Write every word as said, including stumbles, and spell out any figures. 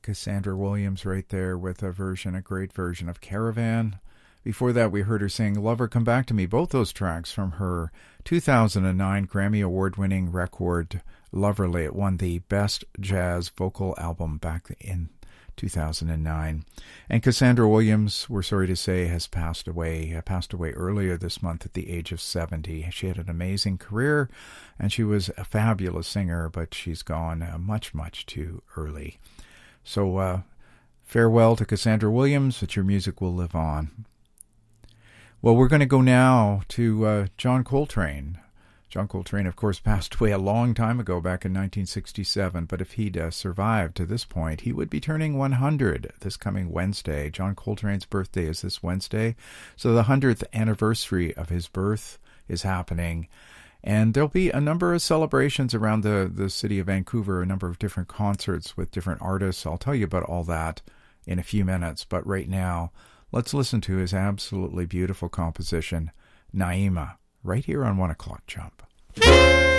Cassandra Williams right there with a version, a great version of Caravan. Before that, we heard her sing Lover Come Back to Me, both those tracks from her two thousand nine Grammy Award-winning record, Loverly. It won the Best Jazz Vocal Album back in two thousand nine. And Cassandra Williams, we're sorry to say, has passed away, passed away earlier this month at the age of seventy. She had an amazing career, and she was a fabulous singer, but she's gone uh, much, much too early. So uh, farewell to Cassandra Williams, but your music will live on. Well, we're going to go now to uh, John Coltrane. John Coltrane, of course, passed away a long time ago, back in nineteen sixty-seven, but if he'd uh, survived to this point, he would be turning one hundred this coming Wednesday. John Coltrane's birthday is this Wednesday, so the one hundredth anniversary of his birth is happening. And there'll be a number of celebrations around the, the city of Vancouver, a number of different concerts with different artists. I'll tell you about all that in a few minutes, but right now, let's listen to his absolutely beautiful composition, Naima, right here on One O'Clock Jump.